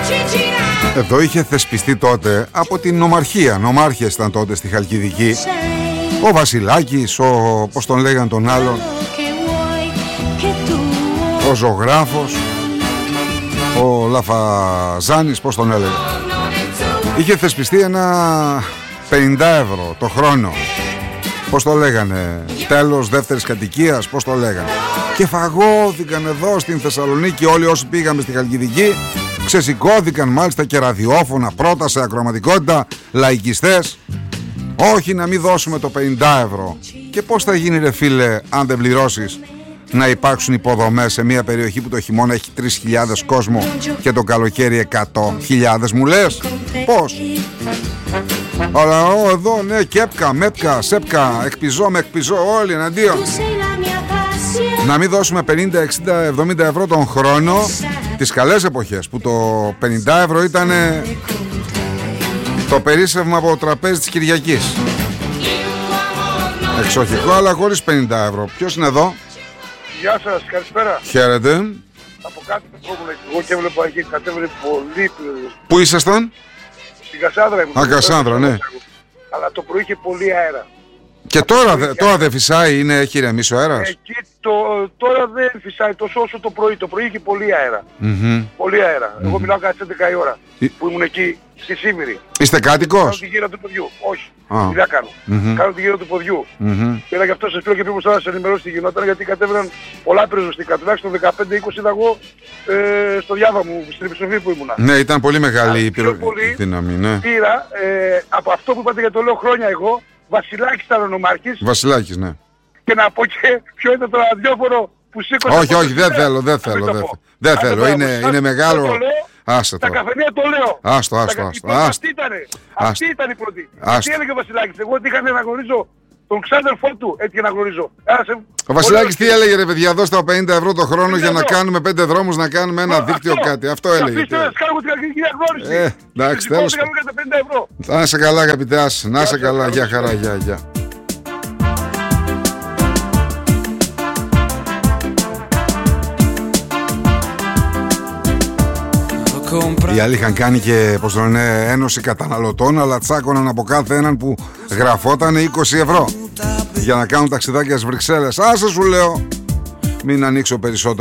Εδώ είχε θεσπιστεί τότε από την νομαρχία. Νομάρχες ήταν τότε στη Χαλκιδική. Ο Βασιλάκης, πώς τον λέγαν τον άλλον, ο ζωγράφος, ο Λαφαζάνης, πώς τον έλεγε. Είχε θεσπιστεί ένα 50 ευρώ το χρόνο. Πώς το λέγανε, τέλος δεύτερης κατοικίας, πώς το λέγανε. Και φαγώθηκαν εδώ στην Θεσσαλονίκη όλοι όσοι πήγαμε στη Χαλκιδική. Ξεσηκώθηκαν μάλιστα και ραδιόφωνα πρώτα σε ακροματικότητα, λαϊκιστές. Όχι, να μην δώσουμε το 50 ευρώ. Και πώς θα γίνει ρε φίλε αν δεν πληρώσεις να υπάρξουν υποδομές σε μια περιοχή που το χειμώνα έχει 3.000 κόσμο και το καλοκαίρι 100.000, μου λες? Πώς? Αλλά εδώ ναι, κέπκα, μέπκα, σέπκα, εκπιζώ με εκπιζώ, όλοι εναντίον. Να μην δώσουμε 50, 60, 70 ευρώ τον χρόνο τις καλές εποχές που το 50 ευρώ ήταν το περίσσευμα από το τραπέζι της Κυριακής. Εξοχικό αλλά χωρίς 50 ευρώ. Ποιος είναι εδώ? Γεια σας, καλησπέρα. Χαίρετε. Από κάτω το πρόβλημα, εγώ και έβλεπα εκεί κατέβαινε πολύ. Πού ήσασταν? Στην Κασάνδρα ήμουν. Α, Κασάνδρα, ναι. Αλλά το πρωί είχε πολύ αέρα. Και τώρα δεν φυσάει, έχει ηρεμήσει ο αέρας? Εκεί τώρα δεν φυσάει τόσο όσο το πρωί. Το πρωί είχε πολύ αέρα. Πολύ αέρα. Εγώ μιλάω κατά τις 11 η ώρα που ήμουν εκεί στη Σίμηρη. Είστε κάτοικος? Κάνω τη γύρα του ποδιού. Όχι. Τι θα κάνω. Κάνω τη γύρα του ποδιού. Και γι' αυτό σας λέω και πριν τώρα σας ενημερώσω τι γινόταν, γιατί κατέβαιναν πολλά πυροσβεστικά. Τουλάχιστον 15-20 είδα εγώ στο Διάβα μου, στην επιστροφή που ήμουνα. Ναι, ήταν πολύ μεγάλη η δύναμη. Ναι. Πήρα από αυτό που είπατε για το λέω χρόνια εγώ. Βασιλάκης ήταν ο νομάρχης. Βασιλάκης, ναι. Και να πω και ποιο ήταν το ραδιόφωνο που σήκωσε. Όχι, δεν θέλω. Είναι μεγάλο. Άσε τα τώρα. καφενεία το λέω. Άστο. Αυτή ήταν η πρώτη. Τι έλεγε ο Βασιλάκης? Εγώ ότι είχα να γνωρίζω τον ξάδερφό του, έτσι να γνωρίζω. Ο Βασιλάκης τι έλεγε ρε παιδιά, δώστε τα 50 ευρώ το χρόνο για να κάνουμε 5 δρόμους, να κάνουμε ένα δίκτυο κάτι. Αυτό έλεγε. Αφήστε να σκάγω την αρχική διαγνώριση. Εντάξει, τέλος. Να είσαι καλά αγαπητέ, να είσαι καλά, γεια χαρά, γεια. Οι άλλοι είχαν κάνει και πως το λένε ένωση καταναλωτών, αλλά τσάκωναν από κάθε έναν που γραφόταν 20 ευρώ για να κάνουν ταξιδάκια στις Βρυξέλλες. Άσε σου λέω, μην ανοίξω περισσότερο